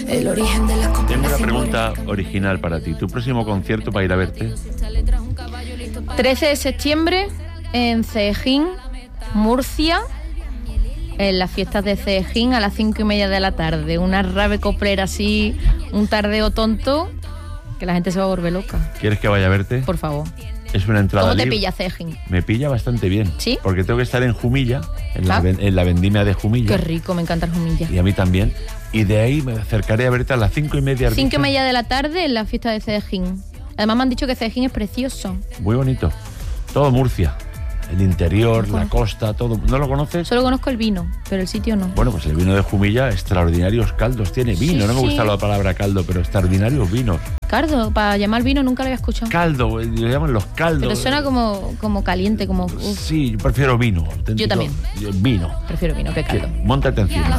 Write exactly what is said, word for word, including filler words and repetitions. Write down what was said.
El origen de las Tengo una pregunta original para ti. ¿Tu próximo concierto para ir a verte? trece de septiembre en Cejín, Murcia, en las fiestas de Cejín a las cinco y media de la tarde. Una rave coplera así, un tardeo tonto, que la gente se va a volver loca. ¿Quieres que vaya a verte? Por favor. Es una entrada ¿Cómo te libre. pilla Cejín? Me pilla bastante bien. ¿Sí? Porque tengo que estar en Jumilla, en, Ah. la, en la vendimia de Jumilla. Qué rico, me encanta el Jumilla. Y a mí también. Y de ahí me acercaré a verte a las cinco y media. Cinco y media de la tarde en la fiesta de Cejín. Además me han dicho que Cejín es precioso. Muy bonito. Todo Murcia. El interior, la costa, todo. ¿No lo conoces? Solo conozco el vino, pero el sitio no. Bueno, pues el vino de Jumilla, extraordinarios caldos tiene. Vino, Sí, no me sí. gusta la palabra caldo, pero extraordinarios vinos. Cardo, para llamar vino nunca lo había escuchado. Caldo, eh, lo llaman los caldos. Pero suena como, como caliente, como... uf, Sí, yo prefiero vino. auténtico. Yo también. Vino. prefiero vino que caldo. Móntate encima.